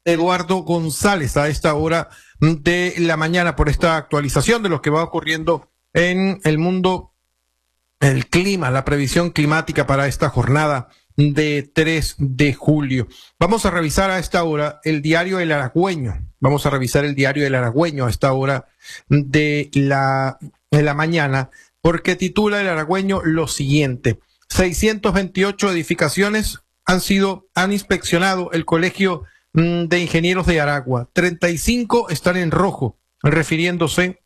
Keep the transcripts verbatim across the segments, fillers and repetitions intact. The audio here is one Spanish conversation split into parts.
Eduardo González a esta hora de la mañana por esta actualización de lo que va ocurriendo en el mundo, el clima, la previsión climática para esta jornada de tres de julio. Vamos a revisar a esta hora el diario El Aragüeño. Vamos a revisar el diario El Aragüeño a esta hora de la, de la mañana, porque titula El Aragüeño lo siguiente: seiscientas veintiocho edificaciones han sido, han inspeccionado el Colegio de Ingenieros de Aragua. treinta y cinco están en rojo, refiriéndose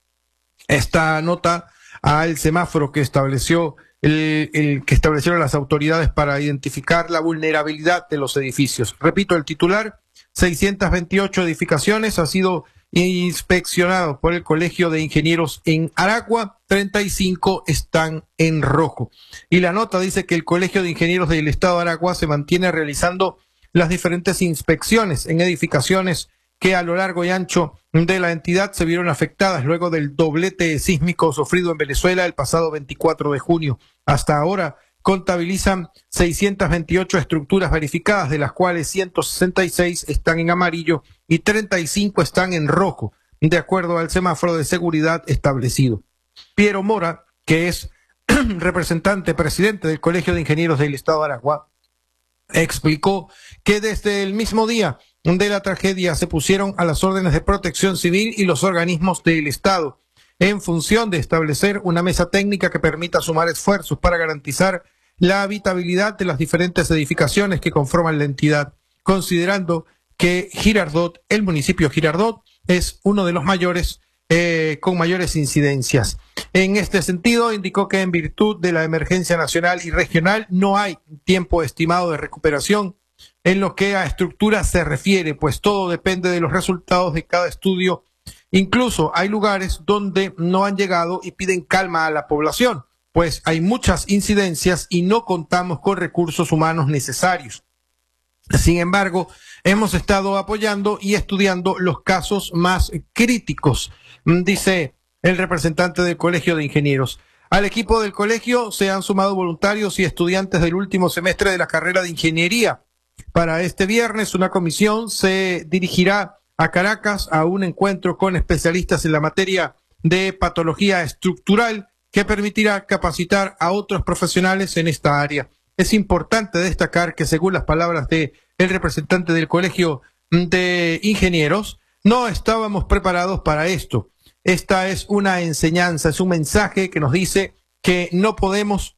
esta nota al semáforo que estableció el, el que establecieron las autoridades para identificar la vulnerabilidad de los edificios. Repito el titular: seiscientas veintiocho edificaciones ha sido inspeccionado por el Colegio de Ingenieros en Aragua, treinta y cinco están en rojo. Y la nota dice que el Colegio de Ingenieros del Estado de Aragua se mantiene realizando las diferentes inspecciones en edificaciones que a lo largo y ancho de la entidad se vieron afectadas luego del doblete sísmico sufrido en Venezuela el pasado veinticuatro de junio. Hasta ahora contabilizan seiscientas veintiocho estructuras verificadas, de las cuales ciento sesenta y seis están en amarillo y treinta y cinco están en rojo, de acuerdo al semáforo de seguridad establecido. Piero Mora, que es representante presidente del Colegio de Ingenieros del Estado de Aragua, explicó que desde el mismo día de la tragedia se pusieron a las órdenes de protección civil y los organismos del Estado en función de establecer una mesa técnica que permita sumar esfuerzos para garantizar la habitabilidad de las diferentes edificaciones que conforman la entidad, considerando que Girardot, el municipio Girardot, es uno de los mayores eh, con mayores incidencias. En este sentido, indicó que en virtud de la emergencia nacional y regional no hay tiempo estimado de recuperación en lo que a estructura se refiere, pues todo depende de los resultados de cada estudio. Incluso hay lugares donde no han llegado y piden calma a la población, pues hay muchas incidencias y no contamos con recursos humanos necesarios. Sin embargo, hemos estado apoyando y estudiando los casos más críticos, dice el representante del Colegio de Ingenieros. Al equipo del colegio se han sumado voluntarios y estudiantes del último semestre de la carrera de ingeniería. Para este viernes, una comisión se dirigirá a Caracas a un encuentro con especialistas en la materia de patología estructural que permitirá capacitar a otros profesionales en esta área. Es importante destacar que, según las palabras de el representante del Colegio de Ingenieros, no estábamos preparados para esto. Esta es una enseñanza, es un mensaje que nos dice que no podemos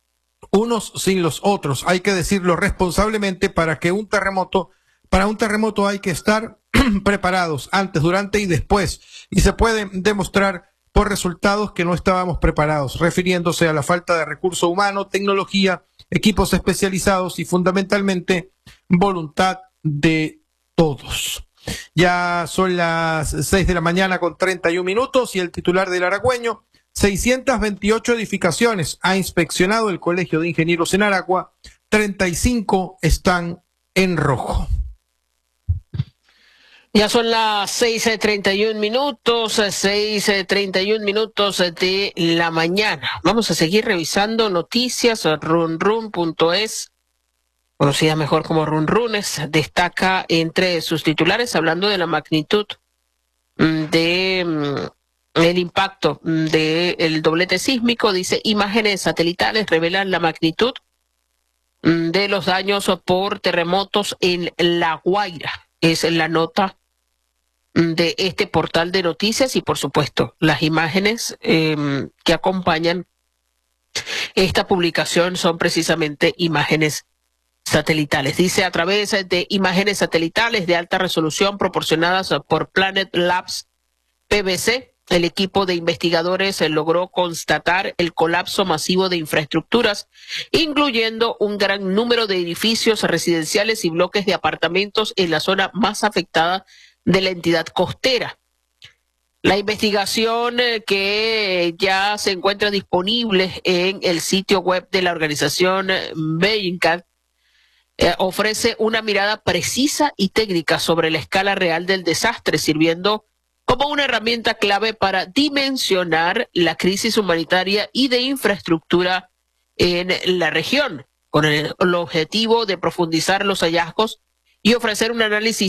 unos sin los otros. Hay que decirlo responsablemente: para que un terremoto, para un terremoto hay que estar preparados antes, durante y después. Y se puede demostrar por resultados que no estábamos preparados, refiriéndose a la falta de recurso humano, tecnología, equipos especializados y fundamentalmente voluntad de todos. Ya son las seis de la mañana con treinta y un minutos y el titular del Aragüeño: seiscientas veintiocho edificaciones ha inspeccionado el Colegio de Ingenieros en Aragua, treinta y cinco están en rojo. Ya son las seis treinta y un minutos, seis treinta y un minutos de la mañana. Vamos a seguir revisando noticias. Runrun punto es, conocida mejor como Runrunes, destaca entre sus titulares hablando de la magnitud de el impacto del doblete sísmico. Dice: imágenes satelitales revelan la magnitud de los daños por terremotos en La Guaira. Es la nota de este portal de noticias y, por supuesto, las imágenes eh, que acompañan esta publicación son precisamente imágenes satelitales. Dice: a través de imágenes satelitales de alta resolución proporcionadas por Planet Labs P B C, el equipo de investigadores logró constatar el colapso masivo de infraestructuras, incluyendo un gran número de edificios residenciales y bloques de apartamentos en la zona más afectada de la entidad costera. La investigación eh, que ya se encuentra disponible en el sitio web de la organización Bellingcat eh, ofrece una mirada precisa y técnica sobre la escala real del desastre, sirviendo como una herramienta clave para dimensionar la crisis humanitaria y de infraestructura en la región, con el, el objetivo de profundizar los hallazgos y ofrecer un análisis